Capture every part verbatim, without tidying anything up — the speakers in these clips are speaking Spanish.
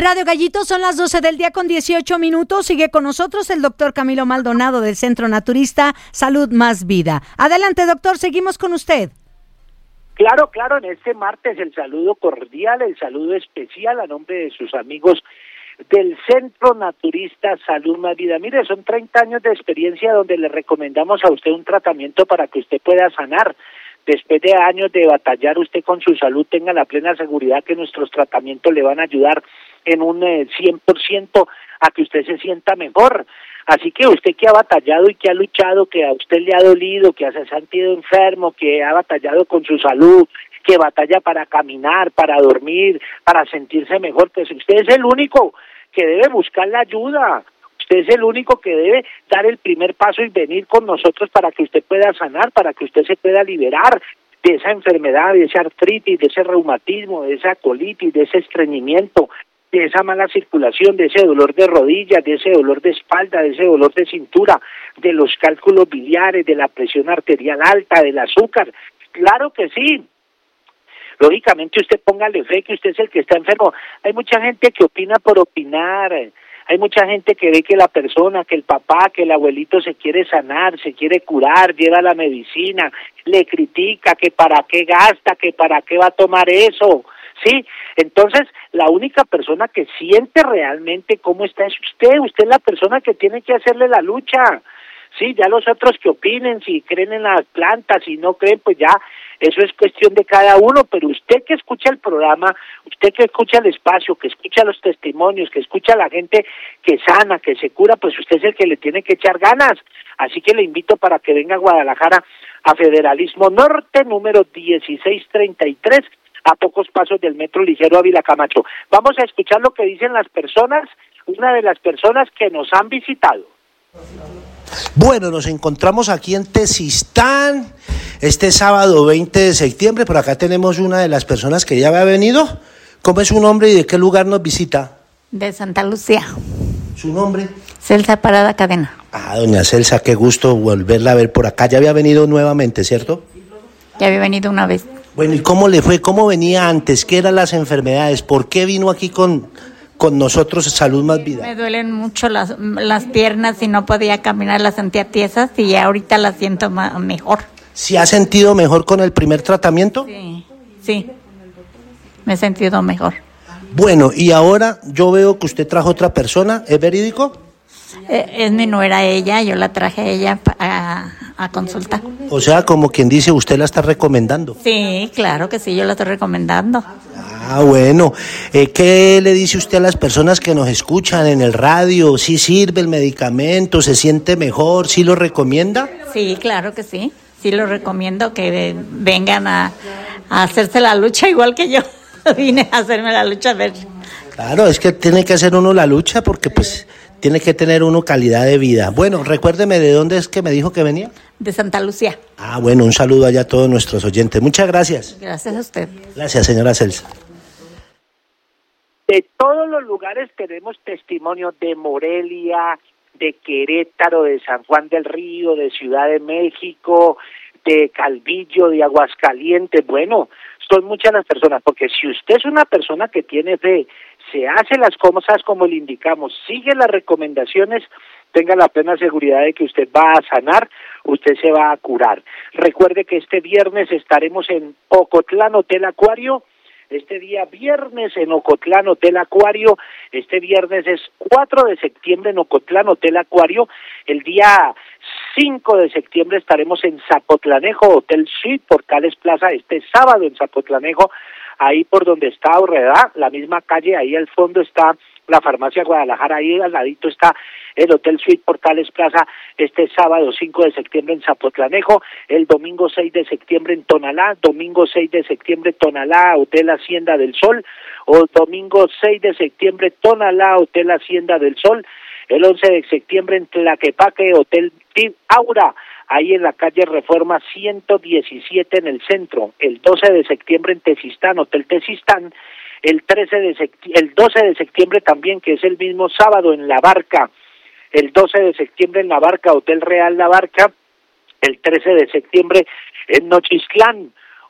Radio Gallito, son las doce del día con dieciocho minutos. Sigue con nosotros el doctor Camilo Maldonado del Centro Naturista Salud Más Vida. Adelante, doctor, seguimos con usted. Claro, claro, en este martes el saludo cordial, el saludo especial a nombre de sus amigos del Centro Naturista Salud Más Vida. Mire, son treinta años de experiencia donde le recomendamos a usted un tratamiento para que usted pueda sanar. Después de años de batallar usted con su salud, tenga la plena seguridad que nuestros tratamientos le van a ayudar en un eh, cien por ciento a que usted se sienta mejor. Así que usted que ha batallado y que ha luchado, que a usted le ha dolido, que se ha sentido enfermo, que ha batallado con su salud, que batalla para caminar, para dormir, para sentirse mejor, pues usted es el único que debe buscar la ayuda. Usted es el único que debe dar el primer paso y venir con nosotros para que usted pueda sanar, para que usted se pueda liberar de esa enfermedad, de esa artritis, de ese reumatismo, de esa colitis, de ese estreñimiento, de esa mala circulación, de ese dolor de rodillas, de ese dolor de espalda, de ese dolor de cintura, de los cálculos biliares, de la presión arterial alta, del azúcar. Claro que sí. Lógicamente usted póngale fe que usted es el que está enfermo. Hay mucha gente que opina por opinar. Hay mucha gente que ve que la persona, que el papá, que el abuelito se quiere sanar, se quiere curar, lleva la medicina, le critica que para qué gasta, que para qué va a tomar eso, ¿sí? Entonces, la única persona que siente realmente cómo está es usted, usted es la persona que tiene que hacerle la lucha, ¿sí? Ya los otros que opinen, si creen en las plantas, si no creen, pues ya eso es cuestión de cada uno, pero usted que escucha el programa, usted que escucha el espacio, que escucha los testimonios, que escucha a la gente que sana, que se cura, pues usted es el que le tiene que echar ganas. Así que le invito para que venga a Guadalajara a Federalismo Norte, número dieciséis treinta y tres, a pocos pasos del Metro Ligero Ávila Camacho. Vamos a escuchar lo que dicen las personas, una de las personas que nos han visitado. Bueno, nos encontramos aquí en Tezistán, este sábado veinte de septiembre. Por acá tenemos una de las personas que ya había venido. ¿Cómo es su nombre y de qué lugar nos visita? De Santa Lucía. ¿Su nombre? Celsa Parada Cadena. Ah, doña Celsa, qué gusto volverla a ver por acá. Ya había venido nuevamente, ¿cierto? Ya había venido una vez. Bueno, ¿y cómo le fue? ¿Cómo venía antes? ¿Qué eran las enfermedades? ¿Por qué vino aquí con... con nosotros Salud Más Vida? Me duelen mucho las, las piernas y no podía caminar, las sentía tiesas y ahorita las siento ma- mejor. ¿Se ha sentido mejor con el primer tratamiento? Sí, sí, me he sentido mejor. Bueno, y ahora yo veo que usted trajo otra persona, ¿es verídico? Eh, es mi nuera ella, yo la traje a ella a, a consulta. O sea, como quien dice, usted la está recomendando. Sí, claro que sí, yo la estoy recomendando. Ah, bueno. Eh, ¿Qué le dice usted a las personas que nos escuchan en el radio? ¿Sí sirve el medicamento? ¿Se siente mejor? ¿Sí lo recomienda? Sí, claro que sí. Sí lo recomiendo que vengan a, a hacerse la lucha igual que yo. Vine a hacerme la lucha a ver. Claro, es que tiene que hacer uno la lucha porque pues tiene que tener uno calidad de vida. Bueno, recuérdeme de dónde es que me dijo que venía. De Santa Lucía. Ah, bueno, un saludo allá a todos nuestros oyentes. Muchas gracias. Gracias a usted. Gracias, señora Celsa. De todos los lugares tenemos testimonios de Morelia, de Querétaro, de San Juan del Río, de Ciudad de México, de Calvillo, de Aguascalientes. Bueno, son muchas las personas, porque si usted es una persona que tiene fe, se hace las cosas como le indicamos, sigue las recomendaciones, tenga la plena seguridad de que usted va a sanar, usted se va a curar. Recuerde que este viernes estaremos en Ocotlán Hotel Acuario. Este día viernes en Ocotlán Hotel Acuario, este viernes es cuatro de septiembre en Ocotlán Hotel Acuario, el día cinco de septiembre estaremos en Zapotlanejo Hotel Suite Portales Plaza, este sábado en Zapotlanejo, ahí por donde está Aurrera, la misma calle, ahí al fondo está la farmacia Guadalajara, ahí al ladito está el Hotel Suite Portales Plaza, este sábado cinco de septiembre en Zapotlanejo, el domingo seis de septiembre en Tonalá, domingo seis de septiembre Tonalá, Hotel Hacienda del Sol, o domingo seis de septiembre Tonalá, Hotel Hacienda del Sol, el once de septiembre en Tlaquepaque, Hotel Aura, ahí en la calle Reforma ciento diecisiete en el centro, el doce de septiembre en Tezistán, Hotel Tezistán, el trece de septiembre, el doce de septiembre también, que es el mismo sábado en La Barca, el doce de septiembre en La Barca, Hotel Real La Barca, el trece de septiembre en Nochistlán,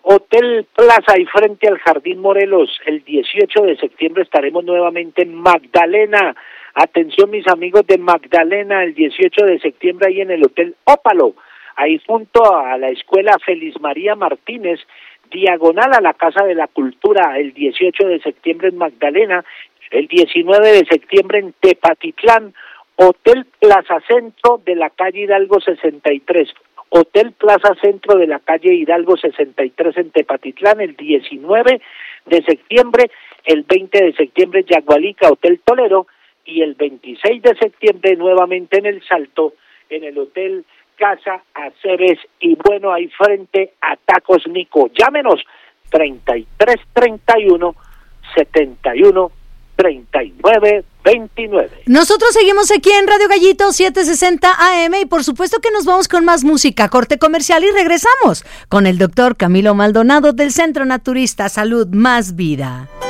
Hotel Plaza y frente al Jardín Morelos. El dieciocho de septiembre estaremos nuevamente en Magdalena. Atención mis amigos de Magdalena, el dieciocho de septiembre ahí en el Hotel Ópalo, ahí junto a la Escuela Feliz María Martínez, diagonal a la Casa de la Cultura, el dieciocho de septiembre en Magdalena, el diecinueve de septiembre en Tepatitlán, Hotel Plaza Centro de la calle Hidalgo sesenta y tres, Hotel Plaza Centro de la calle Hidalgo sesenta y tres en Tepatitlán, el diecinueve de septiembre, el veinte de septiembre Yagualica, Hotel Tolero, y el veintiséis de septiembre nuevamente en El Salto, en el Hotel Casa Aceres, y bueno, ahí frente a Tacos Nico. Llámenos treinta y tres treinta y uno setenta y uno treinta y nueve veintinueve. Nosotros seguimos aquí en Radio Gallito setecientos sesenta A M y por supuesto que nos vamos con más música, corte comercial y regresamos con el doctor Camilo Maldonado del Centro Naturista Salud Más Vida.